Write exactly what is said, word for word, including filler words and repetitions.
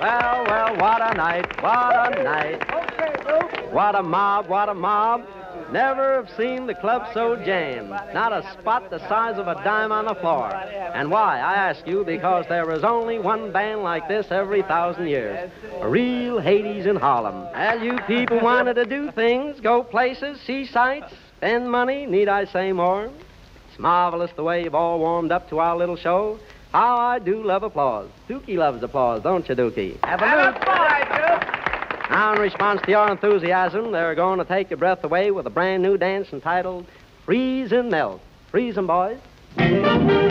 Well, well, what a night, what a night. What a mob, what a mob. Never have seen the club so jammed. Not a spot the size of a dime on the floor. And why, I ask you, because there is only one band like this every thousand years. A real Hades in Harlem. As you people wanted to do things, go places, see sights, spend money, need I say more? It's marvelous the way you've all warmed up to our little show. How I do love applause. Dookie loves applause, don't you, Dookie? Have a look. Now, in response to your enthusiasm, they're going to take your breath away with a brand new dance entitled Freeze and Melt. Freeze 'em, boys.